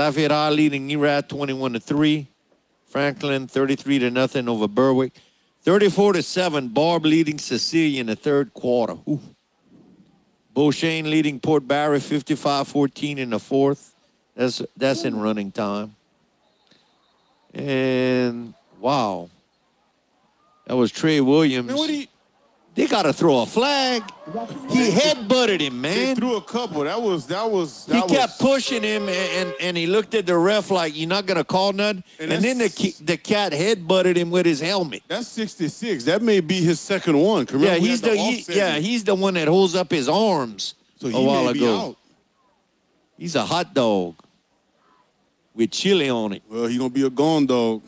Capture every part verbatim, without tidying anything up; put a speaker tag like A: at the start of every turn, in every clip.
A: Lafayette High leading Erath twenty-one to three. Franklin thirty-three to nothing over Berwick. thirty-four to seven, Barb leading Cecilia in the third quarter. Ooh. Beauchene leading Port Barry fifty-five fourteen in the fourth. That's that's in running time. And wow. That was Trey Williams.
B: Man, what do you,
A: They got to throw a flag. He head-butted him,
B: they
A: man.
B: threw a couple. That was that was.
A: He
B: That
A: kept
B: was,
A: pushing him, and, and, and he looked at the ref like, you're not going to call nothing?
B: And
A: And, then the,
B: that's-
A: ki- the cat head-butted him with his helmet.
B: That's sixty-six. That may be his second one. Remember,
A: Yeah,
B: we
A: he's
B: had
A: the he,
B: offset
A: yeah
B: him.
A: he's the one that holds up his arms
B: So
A: a
B: he
A: while
B: may be
A: ago.
B: out.
A: He's a hot dog with chili on it.
B: Well, he's gonna be a gone dog.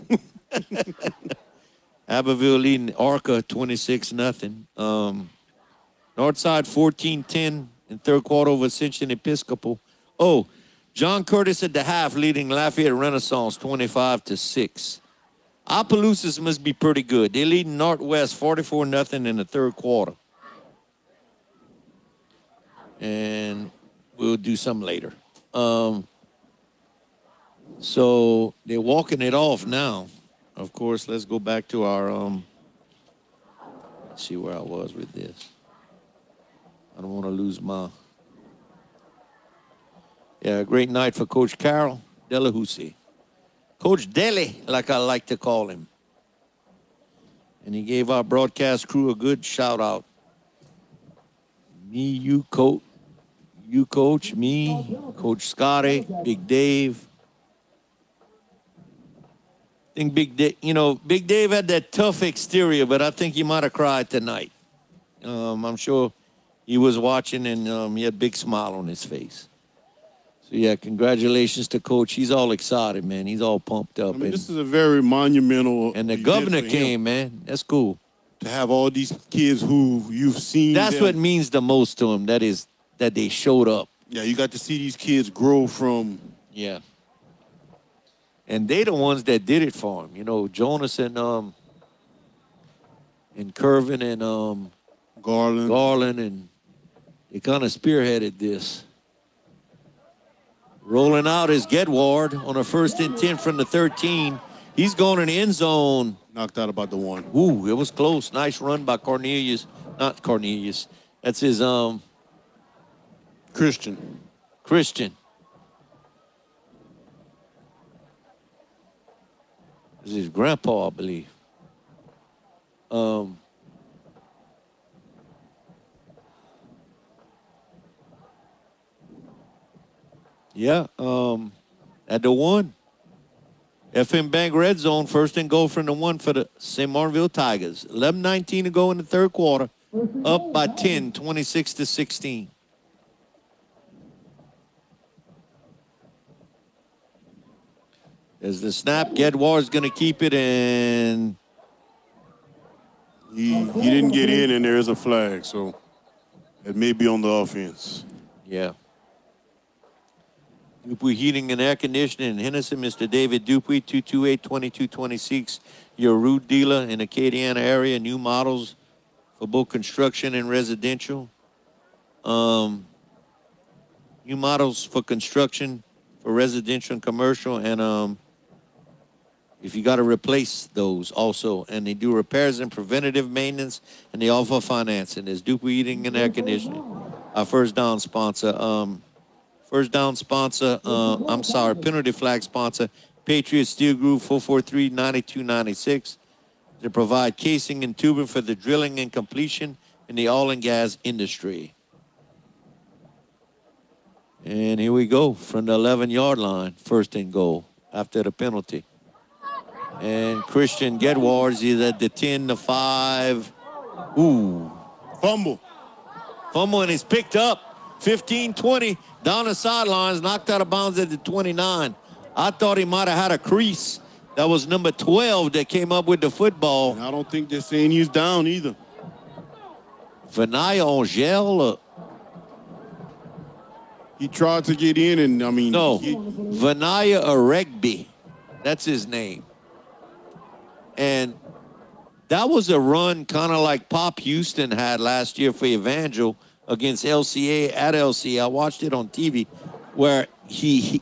A: Abbeville leading Arca twenty-six nothing. Um, Northside fourteen ten in third quarter over Ascension Episcopal. Oh, John Curtis at the half leading Lafayette Renaissance twenty-five to six. Opelousas must be pretty good. They're leading Northwest forty-four nothing in the third quarter. And we'll do some later. Um, so they're walking it off now. Of course, let's go back to our, um, let's see where I was with this. I don't want to lose my, yeah, great night for Coach Carroll Delahousie. Coach Deli, like I like to call him. And he gave our broadcast crew a good shout out. Me, you, coach, you, coach, me, Coach Scotty, Big Dave. I think Big Dave, you know, Big Dave had that tough exterior, but I think he might have cried tonight. Um, I'm sure he was watching, and um, he had a big smile on his face. So, yeah, congratulations to Coach. He's all excited, man. He's all pumped up.
B: I mean,
A: and,
B: this is a very monumental.
A: and the
B: event
A: governor
B: for him
A: came, man. That's cool.
B: to have all these kids who you've seen.
A: That's
B: them.
A: what means the most to him. That is that they showed up.
B: Yeah, you got to see these kids grow from.
A: Yeah. And they the ones that did it for him. You know, Jonas and um and Curvin and um
B: Garland.
A: Garland, and they kind of spearheaded this. Rolling out is Gedward on a first and ten from the thirteen. He's going in the end zone.
B: Knocked out about the one.
A: Ooh, it was close. Nice run by Cornelius. Not Cornelius. That's his um
B: Christian.
A: Christian. This is his grandpa, I believe. Um, yeah, um, at the one. F M Bank Red Zone, first and goal from the one for the Saint Martinville Tigers. eleven nineteen to go in the third quarter. Up by ten, twenty-six to sixteen. There's the snap. Gedward's going to keep it, and
B: He he didn't get in, and there is a flag, so it may be on the offense.
A: yeah. Dupuy Heating and Air Conditioning in Henderson, Mister David Dupuy, two two eight, two two two six. Your root dealer in the Acadiana area. New models for both construction and residential. Um, new models for construction, for residential and commercial, and um, if you got to replace those also. And they do repairs and preventative maintenance, and they offer financing. There's Dupuy Heating and Air Conditioning, our first down sponsor. Um, first down sponsor, uh, I'm sorry, penalty flag sponsor, Patriot Steel Group, four four three, nine two nine six. They provide casing and tubing for the drilling and completion in the oil and gas industry. And here we go from the eleven-yard line, first and goal after the penalty. And Christian Gedwards is at the ten, the five. Ooh.
B: Fumble.
A: Fumble, and he's picked up. fifteen twenty down the sidelines, knocked out of bounds at the twenty-nine. I thought he might have had a crease. That was number twelve that came up with the football.
B: And I don't think they're saying he's down either.
A: Vanaya Angel. Uh,
B: He tried to get in, and I mean,
A: no,
B: he,
A: Vanaya Aregbi. That's his name. And that was a run kind of like Pop Houston had last year for Evangel against L C A at L C A. I watched it on T V where he, he